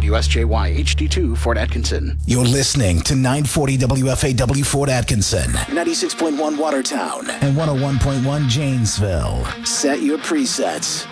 WSJY HD2 Fort Atkinson. You're listening to 940 WFAW Fort Atkinson, 96.1 Watertown, and 101.1 Janesville. Set your presets.